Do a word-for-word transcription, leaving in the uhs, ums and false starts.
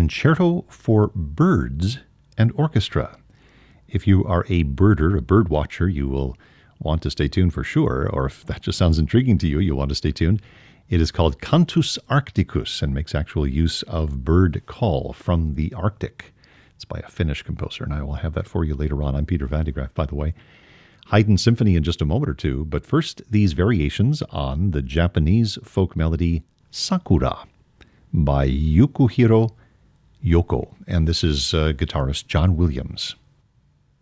Concerto for Birds and Orchestra. If you are a birder, a bird watcher, you will want to stay tuned for sure, or if that just sounds intriguing to you, you'll want to stay tuned. It is called Cantus Arcticus and makes actual use of bird call from the Arctic. It's by a Finnish composer, and I will have that for you later on. I'm Peter Van de Graaff, by the way. Haydn Symphony in just a moment or two, but first, these variations on the Japanese folk melody Sakura by Yukihiro Yoko, and this is uh, guitarist John Williams.